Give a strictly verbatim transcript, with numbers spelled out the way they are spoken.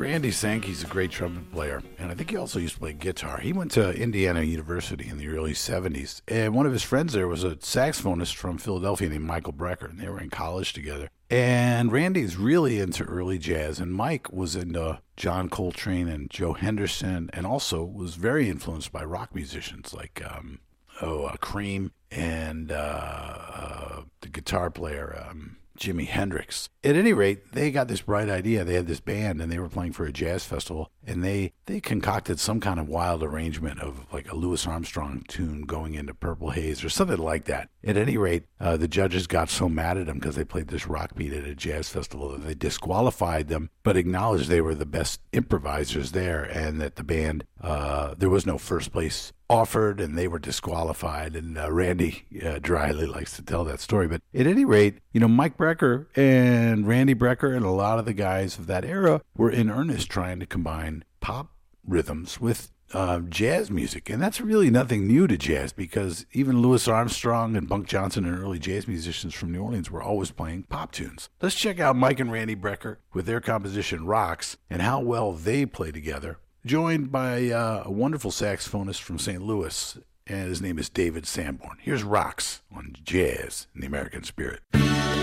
Randy Sankey's a great trumpet player, and I think he also used to play guitar. He went to Indiana University in the early seventies, and one of his friends there was a saxophonist from Philadelphia named Michael Brecker, and they were in college together. And Randy's really into early jazz, and Mike was into John Coltrane and Joe Henderson, and also was very influenced by rock musicians like um, oh uh, Cream and uh, uh, the guitar player um, Jimi Hendrix. At any rate, they got this bright idea. They had this band, and they were playing for a jazz festival, and they, they concocted some kind of wild arrangement of like a Louis Armstrong tune going into Purple Haze or something like that. At any rate, uh, the judges got so mad at them because they played this rock beat at a jazz festival that they disqualified them, but acknowledged they were the best improvisers there, and that the band, uh, there was no first place offered, and they were disqualified. And uh, Randy uh, dryly likes to tell that story. But at any rate, you know, Mike Brecker and Randy Brecker and a lot of the guys of that era were in earnest trying to combine pop rhythms with uh, jazz music. And that's really nothing new to jazz, because even Louis Armstrong and Bunk Johnson and early jazz musicians from New Orleans were always playing pop tunes. Let's check out Mike and Randy Brecker with their composition Rocks and how well they play together, joined by uh, a wonderful saxophonist from Saint Louis, and his name is David Sanborn. Here's Rocks on Jazz in the American Spirit.